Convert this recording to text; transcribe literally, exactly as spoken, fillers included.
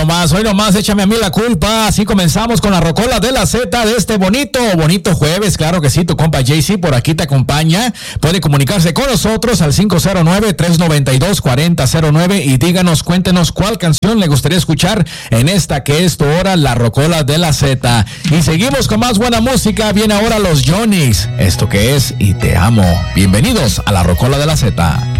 nomás, hoy nomás, échame a mí la culpa. Así comenzamos con la rocola de la Z de este bonito, bonito jueves. Claro que sí, tu compa Jaycee por aquí te acompaña. Puede comunicarse con nosotros al cinco cero nueve, tres nueve dos, cuatro cero cero nueve y díganos, cuéntenos cuál canción le gustaría escuchar en esta que es tu hora, la rocola de la Z. Y seguimos con más buena música. Viene ahora los Johnny's. Esto que es Y Te Amo. Bienvenidos a la rocola de la Z.